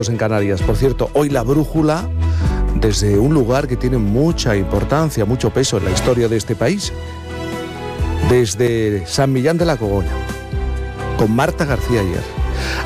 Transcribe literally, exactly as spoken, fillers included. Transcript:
en Canarias. Por cierto, hoy la brújula desde un lugar que tiene mucha importancia, mucho peso en la historia de este país, desde San Millán de la Cogolla, con Marta García Ayer.